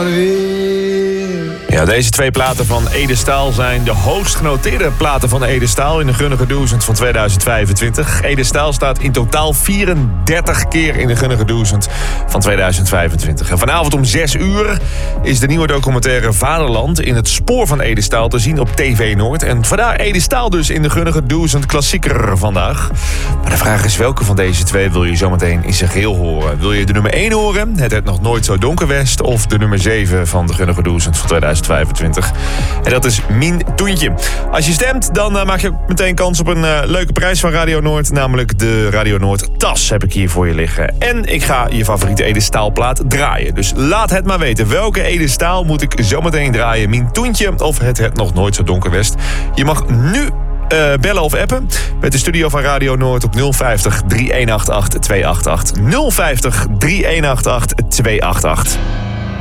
Ja, deze twee platen van Ede Staal zijn de hoogst genoteerde platen van Ede Staal in de Gunnige Doezend van 2025. Ede Staal staat in totaal 34 keer in de Gunnige Doezend van 2025. En vanavond om 6 uur is de nieuwe documentaire Vaderland in het spoor van Ede Staal te zien op TV Noord. En vandaar Ede Staal dus in de Gunnige Doezend klassieker vandaag. Maar de vraag is, welke van deze twee wil je zometeen in zijn geheel horen? Wil je de nummer 1 horen, Het nog nooit zo donker west, of de nummer 7 van de Gunnige Doezend van 2025? En dat is Mien Toentje. Als je stemt, dan maak je ook meteen kans op een leuke prijs van Radio Noord. Namelijk de Radio Noord tas heb ik hier voor je liggen. En ik ga je favoriete Ede Staal plaat draaien. Dus laat het maar weten. Welke Ede Staal moet ik zometeen draaien? Mien Toentje of Het nog nooit zo donker west? Je mag nu bellen of appen met de studio van Radio Noord op 050 3188 288. 050 3188 288.